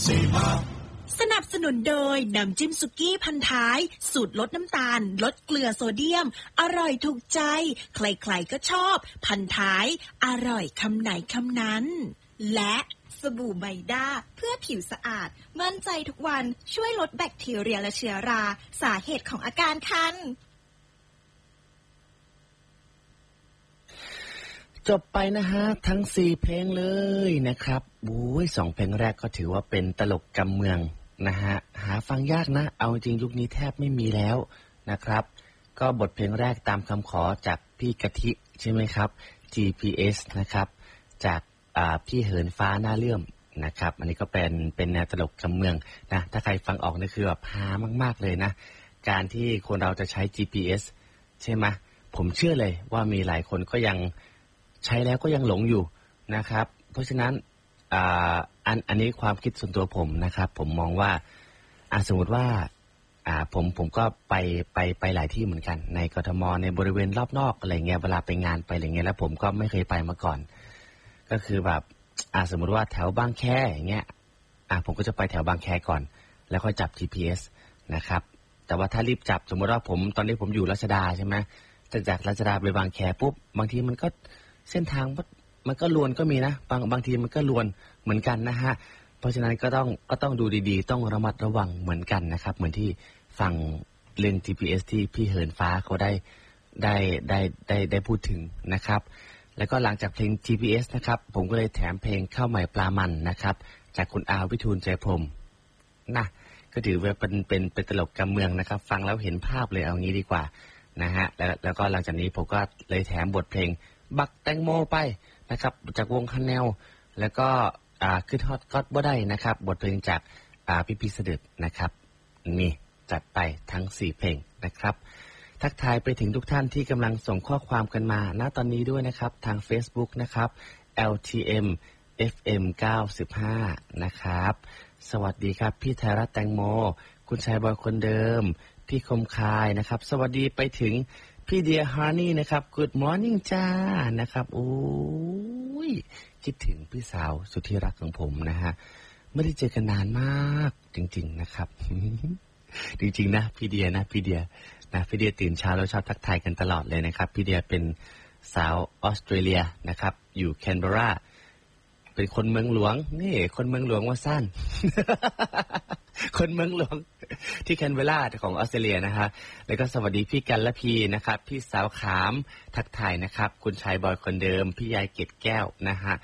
สนับสนุนโดยน้ำจิ้มสุกี้พันท้ายสูตรลดน้ำตาลลดเกลือโซเดียมอร่อยถูกใจใครๆก็ชอบพันท้ายอร่อยคำไหนคำนั้นและสบู่ไมด้าเพื่อผิวสะอาดมั่นใจทุกวันช่วยลดแบคทีเรียและเชื้อราสาเหตุของอาการคันจบไปนะฮะทั้ง4เพลงเลยนะครับโอ้ย2เพลงแรกก็ถือว่าเป็นตลกกำเมืองนะฮะหาฟังยากนะเอาจริงยุคนี้แทบไม่มีแล้วนะครับก็บทเพลงแรกตามคำขอจากพี่กะทิใช่ไหมครับ GPS นะครับจากพี่เหินฟ้าหน้าเลื่อมนะครับอันนี้ก็เป็นแนวตลกกำเมืองนะถ้าใครฟังออกนี่คือแบบฮามากๆเลยนะการที่คนเราจะใช้ GPS ใช่ไหมผมเชื่อเลยว่ามีหลายคนก็ยังใช้แล้วก็ยังหลงอยู่นะครับเพราะฉะนั้นอันนี้ความคิดส่วนตัวผมนะครับผมมองว่าสมมติว่าผมก็ไปหลายที่เหมือนกันในกทมในบริเวณรอบนอกอะไรเงี้ยเวลาไปงานไปอะไรเงี้ยแล้วผมก็ไม่เคยไปมาก่อนก็คือแบบสมมติว่าแถวบางแคอย่างเงี้ยผมก็จะไปแถวบางแคก่อนแล้วค่อยจับ GPS นะครับแต่ว่าถ้ารีบจับสมมติว่าผมตอนนี้ผมอยู่รัชดาใช่ไหมแต่จากรัชดาไปบางแคปุ๊บบางทีมันก็เส้นทางมันก็ลวนก็มีนะบางทีมันก็ลวนเหมือนกันนะฮะเพราะฉะนั้นก็ต้องดูดีๆต้องระมัดระวังเหมือนกันนะครับเหมือนที่ฟังเรื่อง GPS ที่พี่เหินฟ้าเขาได้พูดถึงนะครับแล้วก็หลังจากเพลง GPS นะครับผมก็เลยแถมเพลงข้าวใหม่ปลามันนะครับจากคุณอาวิทูลใจพรหมนะก็ถือว่าเป็นตลกกำเมืองนะครับฟังแล้วเห็นภาพเลยเอางี้ดีกว่านะฮะแล้วก็หลังจากนี้ผมก็เลยแถมบทเพลงบักแตงโมไปนะครับจากวงคันแนวแล้วก็คือทอดก็บ่ได้นะครับบทเพลงจากพี่เสด็จนะครับนี่จัดไปทั้ง4เพลงนะครับทักทายไปถึงทุกท่านที่กำลังส่งข้อความกันมาณตอนนี้ด้วยนะครับทาง Facebook นะครับ LTM FM 95นะครับสวัสดีครับพี่ไทยรัฐแตงโมคุณชายบอยคนเดิมพี่คมคายนะครับสวัสดีไปถึงพี่เดียฮาร์นี่นะครับ Good morning จ้านะครับโอ้ยคิดถึงพี่สาวสุดที่รักของผมนะฮะไม่ได้เจอกันนานมากจริงๆนะครับ จริงๆนะพี่เดียตื่นเช้าแล้วชอบทักทายกันตลอดเลยนะครับพี่เดียเป็นสาวออสเตรเลียนะครับอยู่แคนเบอราเป็นคนเมืองหลวงนี่คนเมืองหลวงว่าสั้น คนเมืองหลวงที่แคนเบอราของออสเตรเลียนะฮะแล้วก็สวัสดีพี่กันและพี่นะครับพี่สาวขามทักทายนะครับคุณชายบอยคนเดิมพี่ยายเกตแก้วนะฮะ